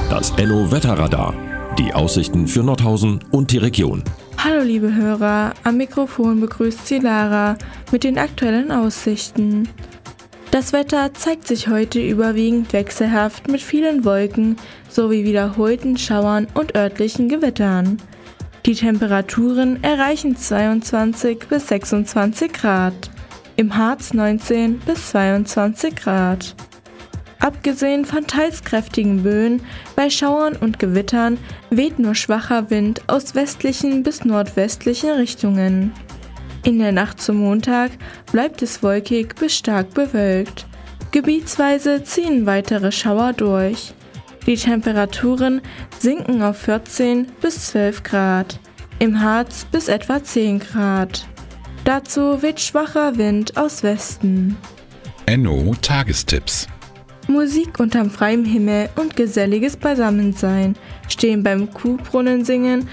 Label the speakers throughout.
Speaker 1: Das Enno-Wetterradar. Die Aussichten für Nordhausen und die Region.
Speaker 2: Hallo liebe Hörer, am Mikrofon begrüßt Sie Lara mit den aktuellen Aussichten. Das Wetter zeigt sich heute überwiegend wechselhaft mit vielen Wolken sowie wiederholten Schauern und örtlichen Gewittern. Die Temperaturen erreichen 22 bis 26 Grad, im Harz 19 bis 22 Grad. Abgesehen von teils kräftigen Böen, bei Schauern und Gewittern weht nur schwacher Wind aus westlichen bis nordwestlichen Richtungen. In der Nacht zum Montag bleibt es wolkig bis stark bewölkt. Gebietsweise ziehen weitere Schauer durch. Die Temperaturen sinken auf 14 bis 12 Grad, im Harz bis etwa 10 Grad. Dazu weht schwacher Wind aus Westen.
Speaker 3: Enno-Tagestipps.
Speaker 2: Musik unterm freiem Himmel und geselliges Beisammensein stehen beim Kuhbrunnensingen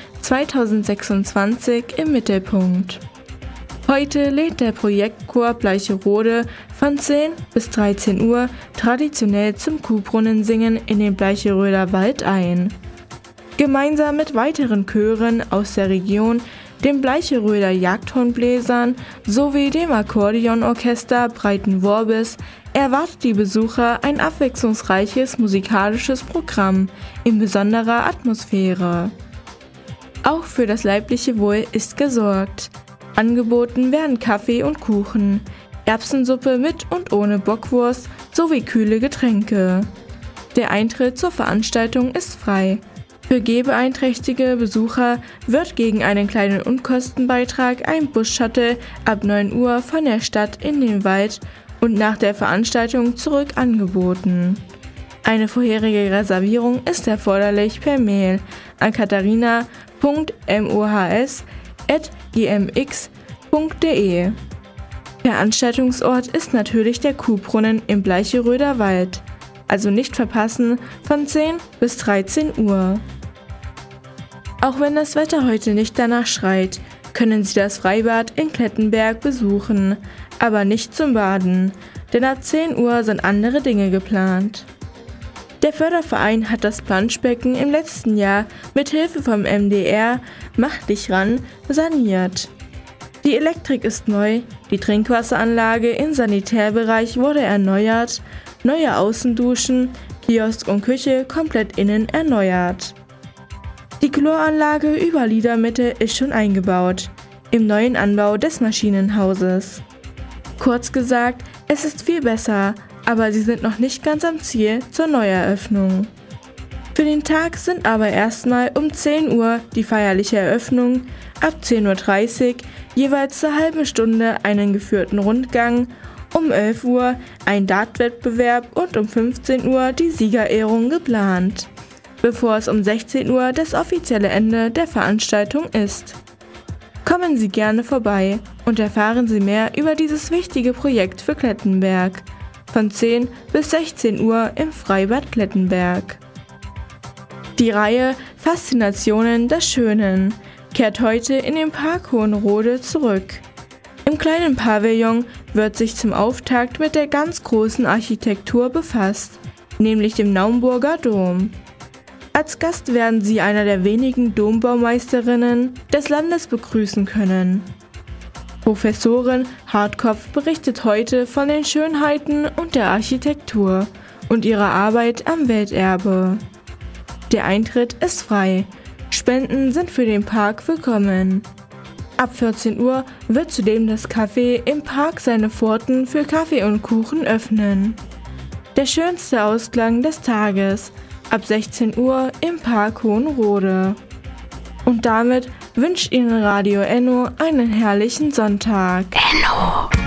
Speaker 2: 2026 im Mittelpunkt. Heute lädt der Projektchor Bleicherode von 10 bis 13 Uhr traditionell zum Kuhbrunnensingen in den Bleicheröder Wald ein. Gemeinsam mit weiteren Chören aus der Region, dem Bleicheröder Jagdhornbläsern sowie dem Akkordeonorchester Breitenworbis erwartet die Besucher ein abwechslungsreiches musikalisches Programm in besonderer Atmosphäre. Auch für das leibliche Wohl ist gesorgt. Angeboten werden Kaffee und Kuchen, Erbsensuppe mit und ohne Bockwurst sowie kühle Getränke. Der Eintritt zur Veranstaltung ist frei. Für gehbeeinträchtigte Besucher wird gegen einen kleinen Unkostenbeitrag ein Bus-Shuttle ab 9 Uhr von der Stadt in den Wald und nach der Veranstaltung zurück angeboten. Eine vorherige Reservierung ist erforderlich per Mail an katharina.mohs@gmx.de. Veranstaltungsort ist natürlich der Kuhbrunnen im Bleicheröder Wald, also nicht verpassen von 10 bis 13 Uhr. Auch wenn das Wetter heute nicht danach schreit, können Sie das Freibad in Klettenberg besuchen, aber nicht zum Baden, denn ab 10 Uhr sind andere Dinge geplant. Der Förderverein hat das Planschbecken im letzten Jahr mit Hilfe vom MDR Mach dich ran saniert. Die Elektrik ist neu, die Trinkwasseranlage im Sanitärbereich wurde erneuert, neue Außenduschen, Kiosk und Küche komplett innen erneuert. Die Chloranlage über Liedermitte ist schon eingebaut, im neuen Anbau des Maschinenhauses. Kurz gesagt, es ist viel besser, aber sie sind noch nicht ganz am Ziel zur Neueröffnung. Für den Tag sind aber erstmal um 10 Uhr die feierliche Eröffnung, ab 10.30 Uhr jeweils eine halbe Stunde einen geführten Rundgang, um 11 Uhr ein Dartwettbewerb und um 15 Uhr die Siegerehrung geplant, bevor es um 16 Uhr das offizielle Ende der Veranstaltung ist. Kommen Sie gerne vorbei und erfahren Sie mehr über dieses wichtige Projekt für Klettenberg von 10 bis 16 Uhr im Freibad Klettenberg. Die Reihe Faszinationen des Schönen kehrt heute in den Park Hohenrode zurück. Im kleinen Pavillon wird sich zum Auftakt mit der ganz großen Architektur befasst, nämlich dem Naumburger Dom. Als Gast werden Sie einer der wenigen Dombaumeisterinnen des Landes begrüßen können. Professorin Hartkopf berichtet heute von den Schönheiten und der Architektur und ihrer Arbeit am Welterbe. Der Eintritt ist frei. Spenden sind für den Park willkommen. Ab 14 Uhr wird zudem das Café im Park seine Pforten für Kaffee und Kuchen öffnen. Der schönste Ausklang des Tages, ab 16 Uhr im Park Hohenrode. Und damit wünscht Ihnen Radio Enno einen herrlichen Sonntag. Enno!